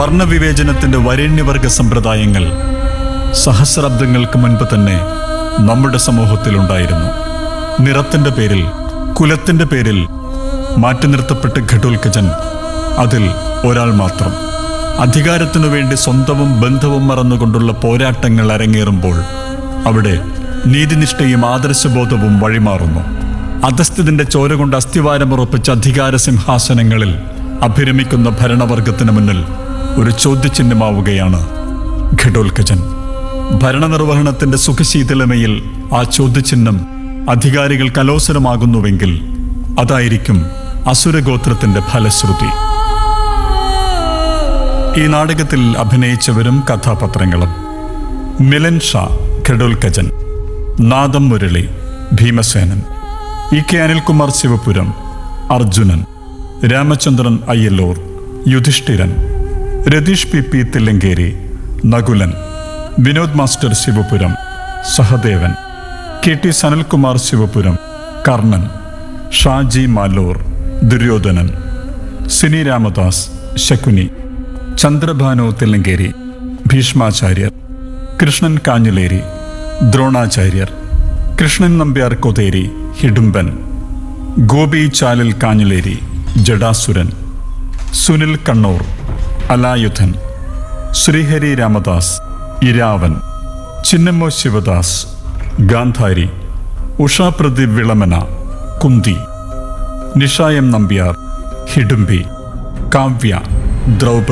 വർണ്ണവിവേചനത്തിന്റെ വരേണ്യവർഗ സമ്പ്രദായങ്ങൾ സഹസ്രാബ്ദങ്ങൾക്ക് മുൻപ് തന്നെ നമ്മുടെ സമൂഹത്തിലുണ്ടായിരുന്നു. നിറത്തിന്റെ പേരിൽ, കുലത്തിന്റെ പേരിൽ മാറ്റി നിർത്തപ്പെട്ട ഘടോൽക്കചൻ അതിൽ ഒരാൾ മാത്രം. അധികാരത്തിനു വേണ്ടി സ്വന്തവും ബന്ധവും മറന്നുകൊണ്ടുള്ള പോരാട്ടങ്ങൾ അരങ്ങേറുമ്പോൾ അവിടെ നീതിനിഷ്ഠയും ആദർശബോധവും വഴിമാറുന്നു. അധസ്ഥിതിന്റെ ചോര കൊണ്ട് അസ്ഥിവാരമുറപ്പിച്ച അധികാര സിംഹാസനങ്ങളിൽ അഭിരമിക്കുന്ന ഭരണവർഗത്തിന് മുന്നിൽ ഒരു ചോദ്യചിഹ്നമാവുകയാണ് ഘടോൽക്കചൻ. ഭരണനിർവഹണത്തിന്റെ സുഖശീതളമയിൽ ആ ചോദ്യചിഹ്നം അധികാരികൾക്ക് അലോസരമാകുന്നുവെങ്കിൽ അതായിരിക്കും അസുരഗോത്രത്തിന്റെ ഫലശ്രുതി. ഈ നാടകത്തിൽ അഭിനയിച്ചവരും കഥാപാത്രങ്ങളും: മിലൻ ഷാ ഘടോൽക്കചൻ, നാദം മുരളി ഭീമസേനൻ, ഇ.കെ. അനിൽകുമാർ ശിവപുരം അർജുനൻ, രാമചന്ദ്രൻ അയ്യല്ലൂർ യുധിഷ്ഠിരൻ, Ratheesh P Thillankeri Nakulan, Vinod master Sivapuram Sahadevan, K T. Sanalkumar Sivapuram Karnan, Shaji Maloor Duryodhanan, Sini Ramadas Shakuni, Chandrabhanu Thillankeri Bheeshmacharya, Krishnan Kanhileri Dronacharya, Krishnan Nambiar Kotheri Hidumban, Gopi ചാലിൽ കാഞ്ഞിലേരി ജഡാസുരൻ, സുനിൽ കണ്ണൂർ അലായുധൻ, ശ്രീഹരി രാമദാസ് ഇരാവൻ, ചിന്നമ്മോ ശിവദാസ് ഗാന്ധാരി, ഉഷാ പ്രദീപ് വിളമന കുന്തി, നിഷായം നമ്പ്യാർ ഹിഡുംബി, കാവ്യ ദ്രൗപദി.